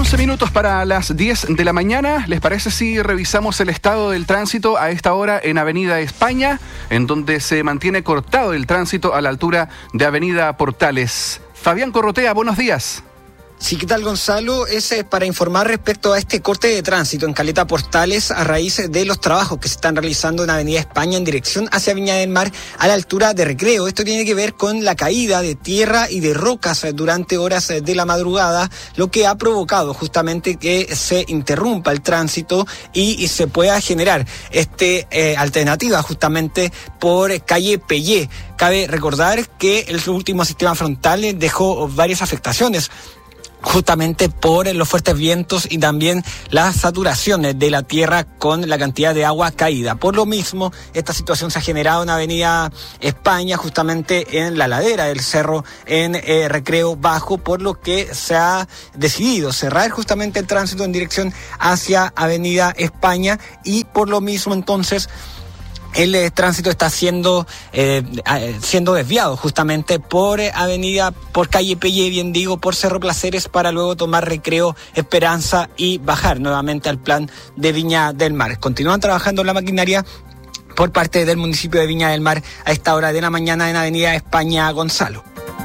11 minutos para las 10 de la mañana. ¿Les parece si revisamos el estado del tránsito a esta hora en Avenida España, en donde se mantiene cortado el tránsito a la altura de Avenida Portales? Fabián Corrotea, buenos días. Sí, ¿qué tal, Gonzalo? Es para informar respecto a este corte de tránsito en Caleta Portales a raíz de los trabajos que se están realizando en Avenida España en dirección hacia Viña del Mar a la altura de Recreo. Esto tiene que ver con la caída de tierra y de rocas durante horas de la madrugada, lo que ha provocado justamente que se interrumpa el tránsito y se pueda generar alternativa justamente por calle Pellé. Cabe recordar que el último sistema frontal dejó varias afectaciones, justamente por los fuertes vientos y también las saturaciones de la tierra con la cantidad de agua caída. Por lo mismo, esta situación se ha generado en Avenida España, justamente en la ladera del cerro en Recreo Bajo, por lo que se ha decidido cerrar justamente el tránsito en dirección hacia Avenida España y por lo mismo entonces el tránsito está siendo desviado justamente por calle Pellé, bien digo, por Cerro Placeres, para luego tomar Recreo Esperanza y bajar nuevamente al plan de Viña del Mar. Continúan trabajando la maquinaria por parte del municipio de Viña del Mar a esta hora de la mañana en Avenida España, Gonzalo.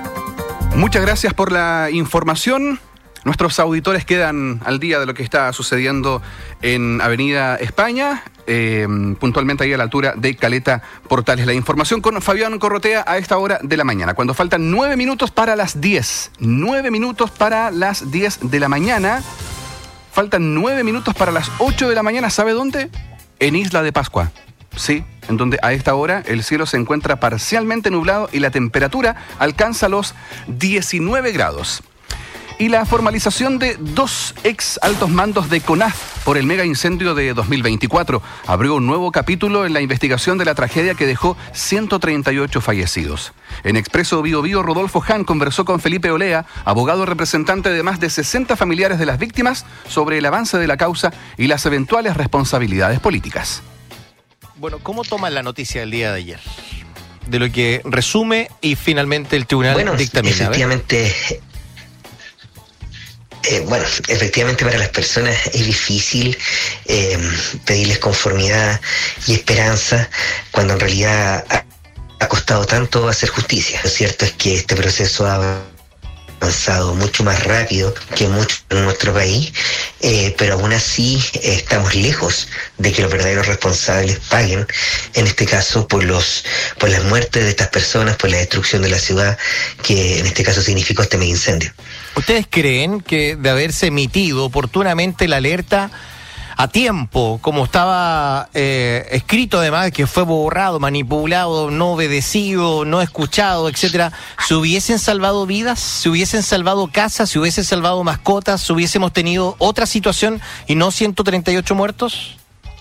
Muchas gracias por la información. Nuestros auditores quedan al día de lo que está sucediendo en Avenida España, puntualmente ahí a la altura de Caleta Portales. La información con Fabián Corrotea a esta hora de la mañana, cuando faltan 9 minutos para las 10. 9 minutos para las 10 de la mañana. Faltan 9 minutos para las 8 de la mañana. ¿Sabe dónde? En Isla de Pascua. Sí, en donde a esta hora el cielo se encuentra parcialmente nublado y la temperatura alcanza los 19 grados. Y la formalización de 2 ex altos mandos de CONAF por el mega incendio de 2024 abrió un nuevo capítulo en la investigación de la tragedia que dejó 138 fallecidos. En Expreso Bío Bío, Rodolfo Hahn conversó con Felipe Olea, abogado representante de más de 60 familiares de las víctimas, sobre el avance de la causa y las eventuales responsabilidades políticas. Bueno, ¿cómo toman la noticia del día de ayer? De lo que resume y finalmente el tribunal dictamina. Efectivamente para las personas es difícil pedirles conformidad y esperanza cuando en realidad ha costado tanto hacer justicia. Lo cierto es que este proceso ha avanzado mucho más rápido que mucho en nuestro país, pero aún así estamos lejos de que los verdaderos responsables paguen, en este caso por las muertes de estas personas, por la destrucción de la ciudad, que en este caso significó este mega incendio. ¿Ustedes creen que de haberse emitido oportunamente la alerta a tiempo, como estaba escrito además, que fue borrado, manipulado, no obedecido, no escuchado, etcétera, se hubiesen salvado vidas, se hubiesen salvado casas, se hubiesen salvado mascotas, se hubiésemos tenido otra situación y no 138 muertos?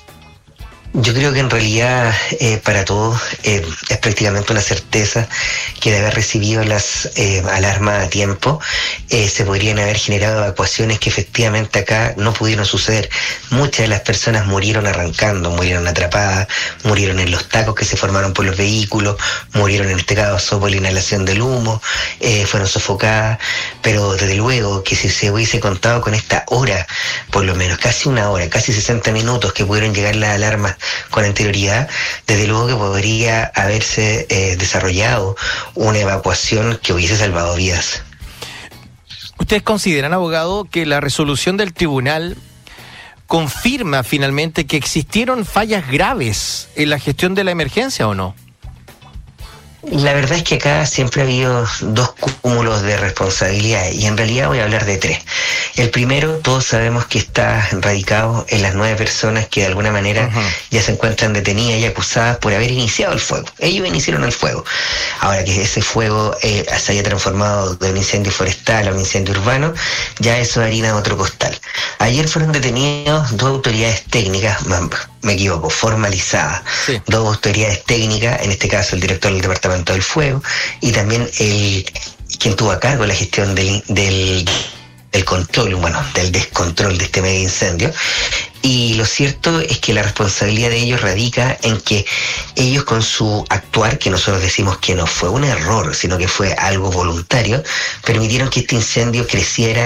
Yo creo que en realidad para todos es prácticamente una certeza que de haber recibido las alarmas a tiempo se podrían haber generado evacuaciones que efectivamente acá no pudieron suceder. Muchas de las personas murieron arrancando, murieron atrapadas, murieron en los tacos que se formaron por los vehículos, murieron en este caso por la inhalación del humo, fueron sofocadas, pero desde luego que si se hubiese contado con esta hora, por lo menos casi una hora, casi 60 minutos que pudieron llegar las alarmas con anterioridad, desde luego que podría haberse desarrollado una evacuación que hubiese salvado vidas. ¿Ustedes consideran, abogado, que la resolución del tribunal confirma finalmente que existieron fallas graves en la gestión de la emergencia o no? La verdad es que acá siempre ha habido 2 cúmulos de responsabilidad y en realidad voy a hablar de 3. El primero, todos sabemos que está radicado en las 9 personas que de alguna manera ya se encuentran detenidas y acusadas por haber iniciado el fuego. Ellos iniciaron el fuego. Ahora que ese fuego se haya transformado de un incendio forestal a un incendio urbano, ya eso es harina de otro costal. Ayer fueron detenidos 2 autoridades técnicas, me equivoco, formalizadas. Sí. 2 autoridades técnicas, en este caso el director del Departamento del Fuego y también quien tuvo a cargo la gestión del control, del descontrol de este mega incendio. Y lo cierto es que la responsabilidad de ellos radica en que ellos con su actuar, que nosotros decimos que no fue un error, sino que fue algo voluntario, permitieron que este incendio creciera,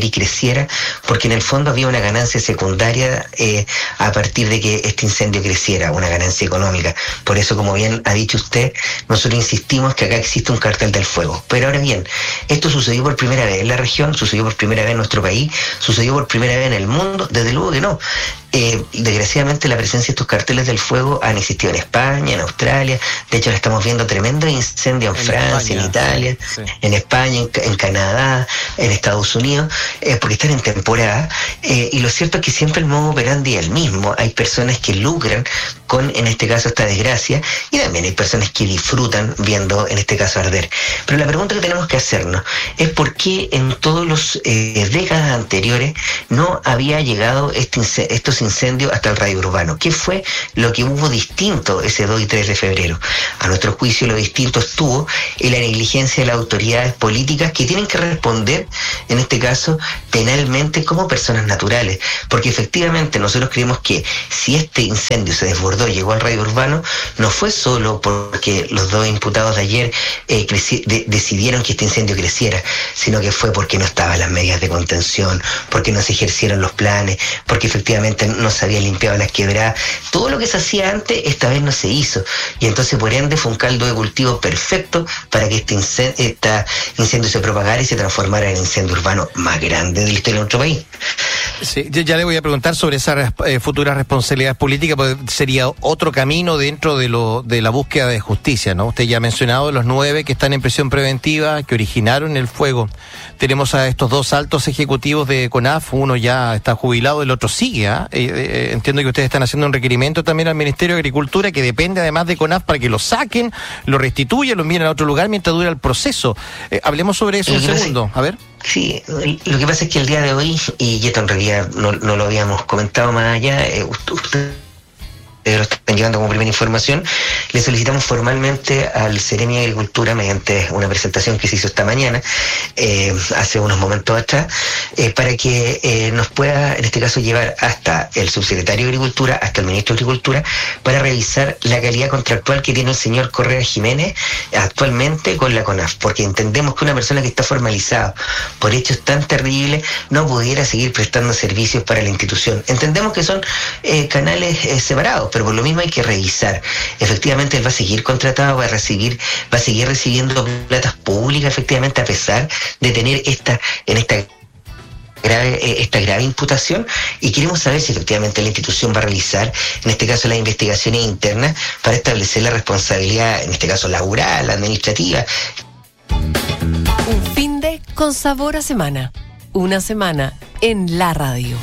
porque en el fondo había una ganancia secundaria a partir de que este incendio creciera, una ganancia económica. Por eso, como bien ha dicho usted, nosotros insistimos que acá existe un cartel del fuego. Pero ahora bien, esto sucedió por primera vez en la región, sucedió por primera vez en nuestro país, sucedió por primera vez en el mundo, desde luego que no. Desgraciadamente la presencia de estos carteles del fuego han existido en España, en Australia. De hecho, ahora estamos viendo tremendos incendios en Francia, España, en Italia, sí. En España, en Canadá, en Estados Unidos, porque están en temporada. Y lo cierto es que siempre el modo operandi es el mismo. Hay personas que lucran con, en este caso, esta desgracia, y también hay personas que disfrutan viendo, en este caso, arder. Pero la pregunta que tenemos que hacernos es por qué en todas las décadas anteriores no había llegado estos incendios hasta el radio urbano. ¿Qué fue lo que hubo distinto ese 2 y 3 de febrero? A nuestro juicio, lo distinto estuvo en la negligencia de las autoridades políticas, que tienen que responder, en este caso, penalmente como personas naturales. Porque efectivamente nosotros creemos que si este incendio se desbordó y llegó al radio urbano, no fue solo porque los 2 imputados de ayer decidieron que este incendio creciera, sino que fue porque no estaban las medidas de contención, porque no se ejercieron los planes, porque efectivamente no se habían limpiado las quebradas. Todo lo que se hacía antes, esta vez no se hizo. Y entonces, por ende, fue un caldo de cultivo perfecto para que este incendio se propagara y se transformara en el incendio urbano más grande de la historia de nuestro país. Sí, ya le voy a preguntar sobre esas futuras responsabilidades políticas, porque sería otro camino dentro de la búsqueda de justicia, ¿no? Usted ya ha mencionado los 9 que están en prisión preventiva, que originaron el fuego. Tenemos a estos 2 altos ejecutivos de CONAF, uno ya está jubilado, el otro sigue, ¿eh? Entiendo que ustedes están haciendo un requerimiento también al Ministerio de Agricultura, que depende además de CONAF, para que lo saquen, lo restituyan, lo envíen a otro lugar mientras dura el proceso. Hablemos sobre eso un segundo, a ver. Sí, lo que pasa es que el día de hoy, y esto en realidad no lo habíamos comentado más allá, usted lo están llevando como primera información, le solicitamos formalmente al Ceremi de Agricultura, mediante una presentación que se hizo esta mañana, hace unos momentos atrás, para que nos pueda, en este caso, llevar hasta el subsecretario de Agricultura, hasta el ministro de Agricultura, para revisar la calidad contractual que tiene el señor Correa Jiménez actualmente con la CONAF, porque entendemos que una persona que está formalizada por hechos tan terribles no pudiera seguir prestando servicios para la institución. Entendemos que son canales separados, pero por lo mismo hay que revisar. Efectivamente, él va a seguir contratado, va a seguir recibiendo platas públicas, efectivamente, a pesar de tener esta grave imputación, y queremos saber si efectivamente la institución va a realizar, en este caso, las investigaciones internas para establecer la responsabilidad, en este caso, laboral, administrativa. Un fin de con sabor a semana. Una semana en la radio.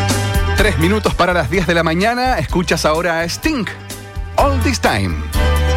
3 minutos para las 10 de la mañana. Escuchas ahora a Sting, All This Time.